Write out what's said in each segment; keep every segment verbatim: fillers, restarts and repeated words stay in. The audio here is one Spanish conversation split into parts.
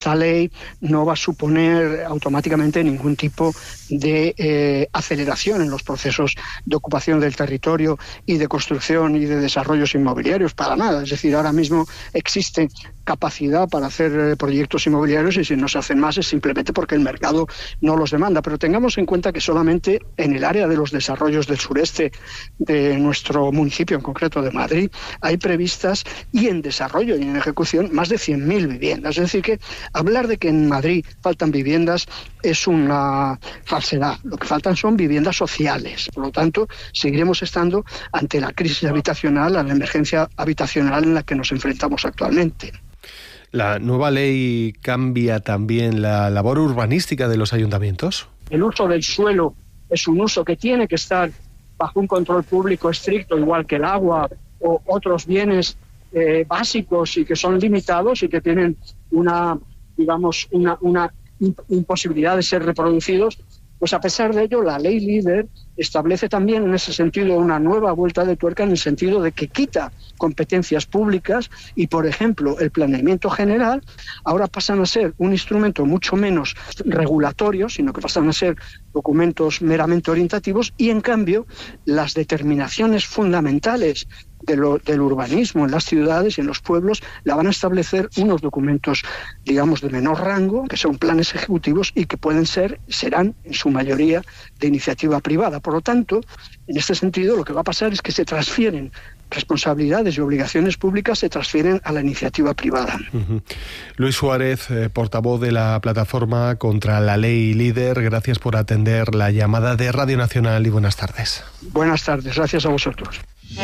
esta ley no va a suponer automáticamente ningún tipo de eh, aceleración en los procesos de ocupación del territorio y de construcción y de desarrollos inmobiliarios, para nada. Es decir, ahora mismo existe capacidad para hacer eh, proyectos inmobiliarios, y si no se hacen más es simplemente porque el mercado no los demanda. Pero tengamos en cuenta que solamente en el área de los desarrollos del sureste de nuestro municipio, en concreto de Madrid, hay previstas y en desarrollo y en ejecución más de cien mil viviendas. Es decir, que hablar de que en Madrid faltan viviendas es una falsedad. Lo que faltan son viviendas sociales. Por lo tanto, seguiremos estando ante la crisis habitacional, a la emergencia habitacional en la que nos enfrentamos actualmente. ¿La nueva ley cambia también la labor urbanística de los ayuntamientos? El uso del suelo es un uso que tiene que estar bajo un control público estricto, igual que el agua o otros bienes eh, básicos, y que son limitados y que tienen una, digamos, una, una imposibilidad de ser reproducidos. Pues a pesar de ello, la ley líder establece también en ese sentido una nueva vuelta de tuerca, en el sentido de que quita competencias públicas y, por ejemplo, el planeamiento general ahora pasan a ser un instrumento mucho menos regulatorio, sino que pasan a ser documentos meramente orientativos, y en cambio las determinaciones fundamentales de lo, del urbanismo en las ciudades y en los pueblos la van a establecer unos documentos, digamos, de menor rango, que son planes ejecutivos y que pueden ser, serán en su mayoría de iniciativa privada. Por lo tanto, en este sentido, lo que va a pasar es que se transfieren responsabilidades y obligaciones públicas, se transfieren a la iniciativa privada. Uh-huh. Luis Suárez, eh, portavoz de la plataforma contra la ley líder, gracias por atender la llamada de Radio Nacional y buenas tardes. Buenas tardes, gracias a vosotros.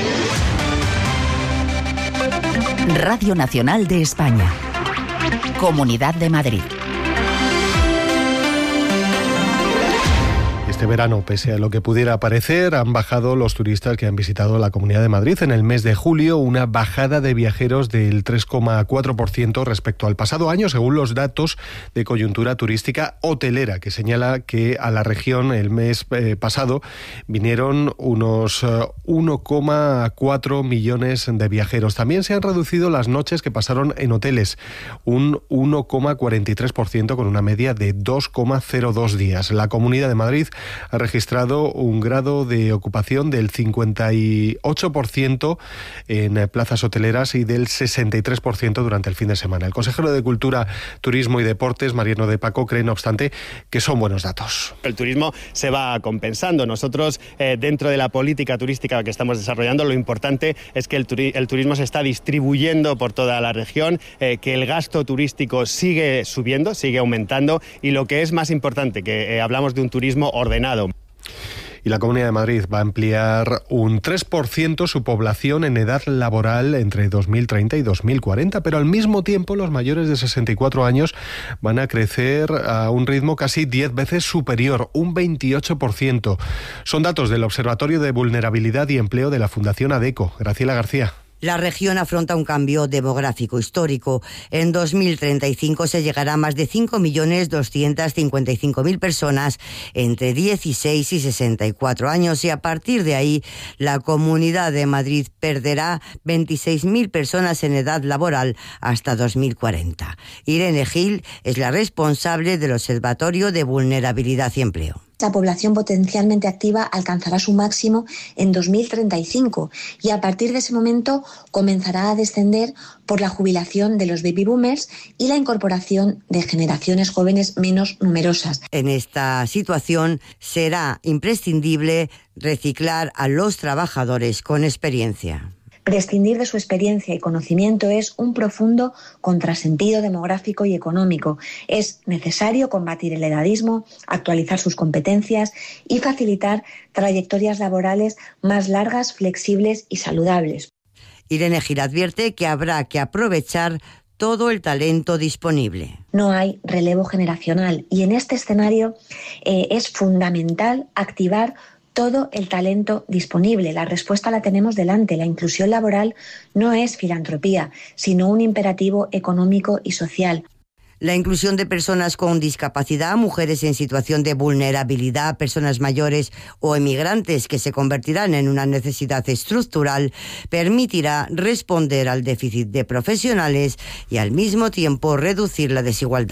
Radio Nacional de España, Comunidad de Madrid. Este verano, pese a lo que pudiera parecer, han bajado los turistas que han visitado la Comunidad de Madrid. En el mes de julio, una bajada de viajeros del tres coma cuatro por ciento respecto al pasado año, según los datos de coyuntura turística hotelera, que señala que a la región el mes eh, pasado vinieron unos uh, uno coma cuatro millones de viajeros. También se han reducido las noches que pasaron en hoteles, un uno coma cuarenta y tres por ciento, con una media de dos coma cero dos días. La Comunidad de Madrid ha registrado un grado de ocupación del cincuenta y ocho por ciento en plazas hoteleras y del sesenta y tres por ciento durante el fin de semana. El consejero de Cultura, Turismo y Deportes, Mariano de Paco, cree, no obstante, que son buenos datos. El turismo se va compensando. Nosotros, eh, dentro de la política turística que estamos desarrollando, lo importante es que el, turi- el turismo se está distribuyendo por toda la región, eh, que el gasto turístico sigue subiendo, sigue aumentando, y lo que es más importante, que eh, hablamos de un turismo ordenado. Y la Comunidad de Madrid va a ampliar un tres por ciento su población en edad laboral entre dos mil treinta y dos mil cuarenta, pero al mismo tiempo los mayores de sesenta y cuatro años van a crecer a un ritmo casi diez veces superior, un veintiocho por ciento. Son datos del Observatorio de Vulnerabilidad y Empleo de la Fundación ADECO. Graciela García. La región afronta un cambio demográfico histórico. En dos mil treinta y cinco se llegará a más de cinco millones doscientas cincuenta y cinco mil personas entre dieciséis y sesenta y cuatro años, y a partir de ahí la Comunidad de Madrid perderá veintiséis mil personas en edad laboral hasta dos mil cuarenta. Irene Gil es la responsable del Observatorio de Vulnerabilidad y Empleo. La población potencialmente activa alcanzará su máximo en dos mil treinta y cinco y a partir de ese momento comenzará a descender por la jubilación de los baby boomers y la incorporación de generaciones jóvenes menos numerosas. En esta situación será imprescindible reciclar a los trabajadores con experiencia. Prescindir de su experiencia y conocimiento es un profundo contrasentido demográfico y económico. Es necesario combatir el edadismo, actualizar sus competencias y facilitar trayectorias laborales más largas, flexibles y saludables. Irene Gil advierte que habrá que aprovechar todo el talento disponible. No hay relevo generacional y en este escenario eh, es fundamental activar todo el talento disponible. La respuesta la tenemos delante. La inclusión laboral no es filantropía, sino un imperativo económico y social. La inclusión de personas con discapacidad, mujeres en situación de vulnerabilidad, personas mayores o emigrantes que se convertirán en una necesidad estructural, permitirá responder al déficit de profesionales y al mismo tiempo reducir la desigualdad.